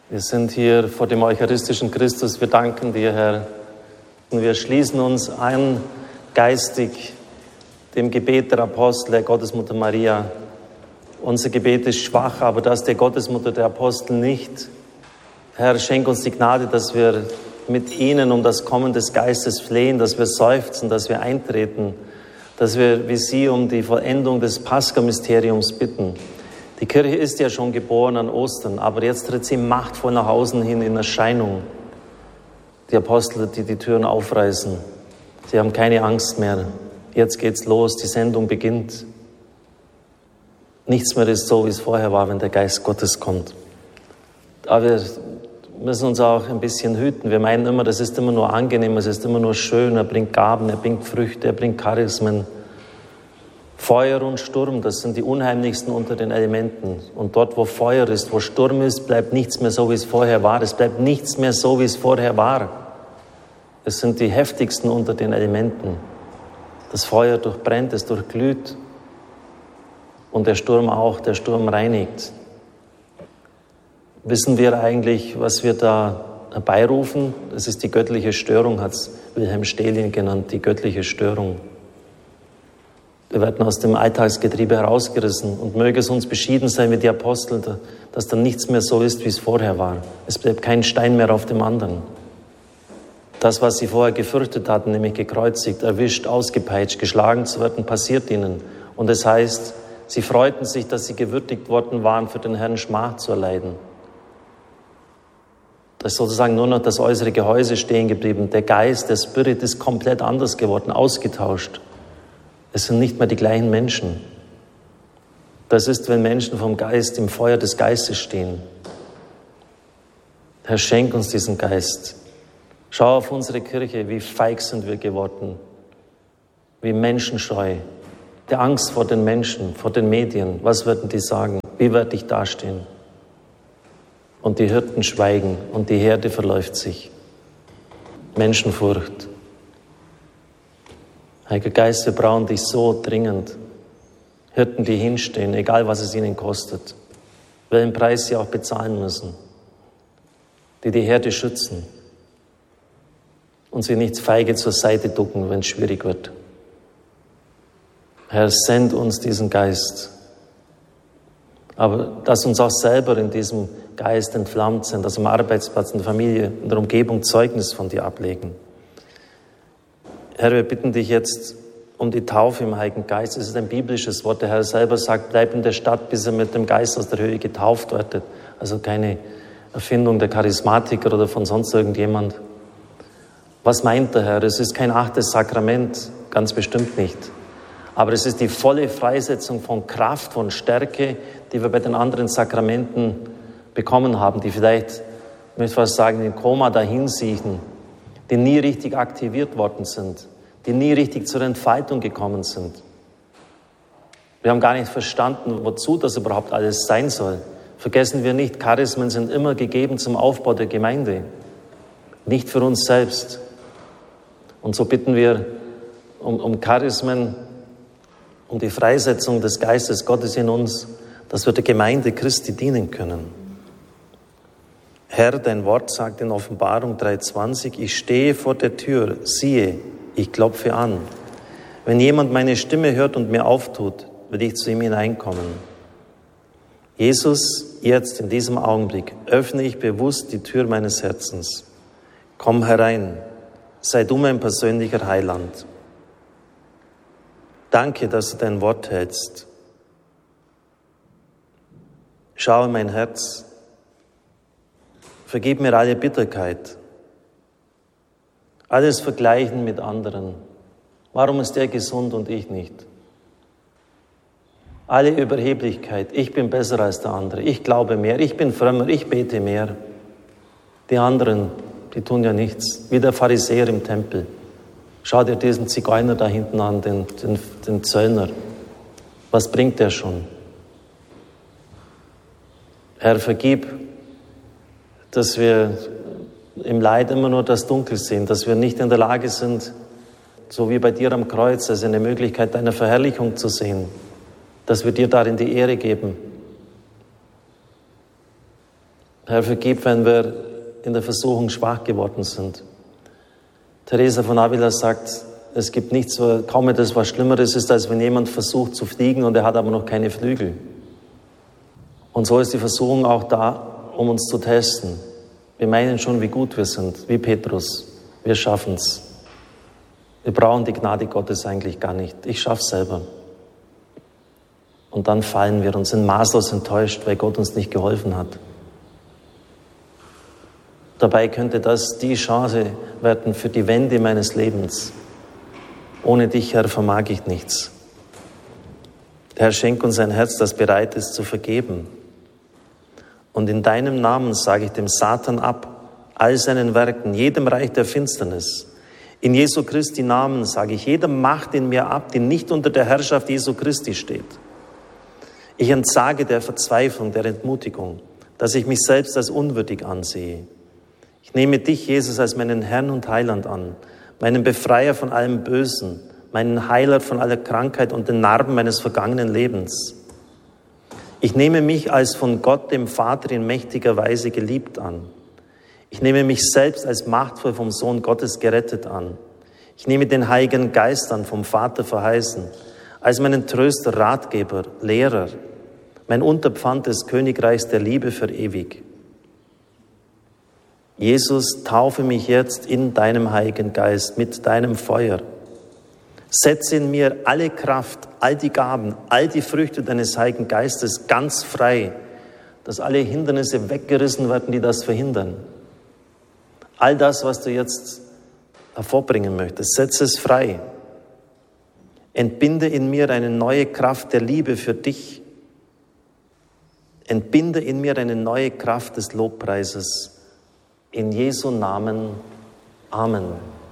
Wir sind hier vor dem eucharistischen Christus. Wir danken dir, Herr. Und wir schließen uns an geistig dem Gebet der Apostel, der Gottesmutter Maria. Unser Gebet ist schwach, aber das der Gottesmutter der Apostel nicht. Herr, schenk uns die Gnade, dass wir mit ihnen um das Kommen des Geistes flehen, dass wir seufzen, dass wir eintreten, dass wir wie sie um die Vollendung des Pascha-Mysteriums bitten. Die Kirche ist ja schon geboren an Ostern, aber jetzt tritt sie machtvoll nach außen hin in Erscheinung. Die Apostel, die die Türen aufreißen, sie haben keine Angst mehr. Jetzt geht's los, die Sendung beginnt. Nichts mehr ist so, wie es vorher war, wenn der Geist Gottes kommt. Aber wir müssen uns auch ein bisschen hüten. Wir meinen immer, das ist immer nur angenehm, es ist immer nur schön, er bringt Gaben, er bringt Früchte, er bringt Charismen. Feuer und Sturm, das sind die unheimlichsten unter den Elementen. Und dort, wo Feuer ist, wo Sturm ist, bleibt nichts mehr so, wie es vorher war. Es bleibt nichts mehr so, wie es vorher war. Es sind die heftigsten unter den Elementen. Das Feuer durchbrennt, es durchglüht. Und der Sturm auch, der Sturm reinigt. Wissen wir eigentlich, was wir da herbeirufen? Das ist die göttliche Störung, hat es Wilhelm Stelin genannt, die göttliche Störung. Wir werden aus dem Alltagsgetriebe herausgerissen und möge es uns beschieden sein wie die Apostel, dass dann nichts mehr so ist, wie es vorher war. Es bleibt kein Stein mehr auf dem anderen. Das, was sie vorher gefürchtet hatten, nämlich gekreuzigt, erwischt, ausgepeitscht, geschlagen zu werden, passiert ihnen. Und es heißt, sie freuten sich, dass sie gewürdigt worden waren, für den Herrn Schmach zu erleiden. Da ist sozusagen nur noch das äußere Gehäuse stehen geblieben. Der Geist, der Spirit ist komplett anders geworden, ausgetauscht. Es sind nicht mehr die gleichen Menschen. Das ist, wenn Menschen vom Geist im Feuer des Geistes stehen. Herr, schenk uns diesen Geist. Schau auf unsere Kirche, wie feig sind wir geworden, wie menschenscheu, der Angst vor den Menschen, vor den Medien. Was werden die sagen? Wie werde ich dastehen? Und die Hirten schweigen und die Herde verläuft sich. Menschenfurcht. Heiliger Geist, wir brauchen dich so dringend. Hirten, die hinstehen, egal was es ihnen kostet, welchen Preis sie auch bezahlen müssen, die die Herde schützen und sie nicht feige zur Seite ducken, wenn es schwierig wird. Herr, send uns diesen Geist. Aber dass uns auch selber in diesem Geist entflammt sind, dass am Arbeitsplatz, in der Familie, in der Umgebung Zeugnis von dir ablegen. Herr, wir bitten dich jetzt um die Taufe im Heiligen Geist. Es ist ein biblisches Wort. Der Herr selber sagt, bleib in der Stadt, bis er mit dem Geist aus der Höhe getauft wird. Also keine Erfindung der Charismatiker oder von sonst irgendjemand. Was meint der Herr? Es ist kein 8. Sakrament, ganz bestimmt nicht. Aber es ist die volle Freisetzung von Kraft, von Stärke, die wir bei den anderen Sakramenten bekommen haben, die vielleicht, ich möchte fast sagen, im Koma dahinsiechen, die nie richtig aktiviert worden sind, die nie richtig zur Entfaltung gekommen sind. Wir haben gar nicht verstanden, wozu das überhaupt alles sein soll. Vergessen wir nicht, Charismen sind immer gegeben zum Aufbau der Gemeinde, nicht für uns selbst. Und so bitten wir um Charismen, um die Freisetzung des Geistes Gottes in uns, dass wir der Gemeinde Christi dienen können. Herr, dein Wort sagt in Offenbarung 3,20, ich stehe vor der Tür, siehe, ich klopfe an. Wenn jemand meine Stimme hört und mir auftut, will ich zu ihm hineinkommen. Jesus, jetzt in diesem Augenblick öffne ich bewusst die Tür meines Herzens. Komm herein, sei du mein persönlicher Heiland. Danke, dass du dein Wort hältst. Schau in mein Herz. Vergib mir alle Bitterkeit, alles Vergleichen mit anderen. Warum ist der gesund und ich nicht? Alle Überheblichkeit, ich bin besser als der andere, ich glaube mehr, ich bin frömmer, ich bete mehr. Die anderen, die tun ja nichts, wie der Pharisäer im Tempel. Schau dir diesen Zigeuner da hinten an, den Zöllner. Was bringt der schon? Herr, vergib, dass wir im Leid immer nur das Dunkel sehen, dass wir nicht in der Lage sind, so wie bei dir am Kreuz, also eine Möglichkeit deiner Verherrlichung zu sehen, dass wir dir darin die Ehre geben. Herr, vergib, wenn wir in der Versuchung schwach geworden sind. Teresa von Avila sagt, es gibt nichts, kaum etwas, was Schlimmeres ist, als wenn jemand versucht zu fliegen und er hat aber noch keine Flügel. Und so ist die Versuchung auch da, um uns zu testen. Wir meinen schon, wie gut wir sind, wie Petrus. Wir schaffen es. Wir brauchen die Gnade Gottes eigentlich gar nicht. Ich schaffe es selber. Und dann fallen wir und sind maßlos enttäuscht, weil Gott uns nicht geholfen hat. Dabei könnte das die Chance werden für die Wende meines Lebens. Ohne dich, Herr, vermag ich nichts. Herr, schenk uns ein Herz, das bereit ist zu vergeben. Und in deinem Namen sage ich dem Satan ab, all seinen Werken, jedem Reich der Finsternis. In Jesu Christi Namen sage ich jeder Macht in mir ab, die nicht unter der Herrschaft Jesu Christi steht. Ich entsage der Verzweiflung, der Entmutigung, dass ich mich selbst als unwürdig ansehe. Ich nehme dich, Jesus, als meinen Herrn und Heiland an, meinen Befreier von allem Bösen, meinen Heiler von aller Krankheit und den Narben meines vergangenen Lebens. Ich nehme mich als von Gott, dem Vater, in mächtiger Weise geliebt an. Ich nehme mich selbst als machtvoll vom Sohn Gottes gerettet an. Ich nehme den Heiligen Geist an, vom Vater verheißen, als meinen Tröster, Ratgeber, Lehrer, mein Unterpfand des Königreichs der Liebe für ewig. Jesus, taufe mich jetzt in deinem Heiligen Geist, mit deinem Feuer. Setze in mir alle Kraft, all die Gaben, all die Früchte deines Heiligen Geistes ganz frei, dass alle Hindernisse weggerissen werden, die das verhindern. All das, was du jetzt hervorbringen möchtest, setze es frei. Entbinde in mir eine neue Kraft der Liebe für dich. Entbinde in mir eine neue Kraft des Lobpreises. In Jesu Namen. Amen.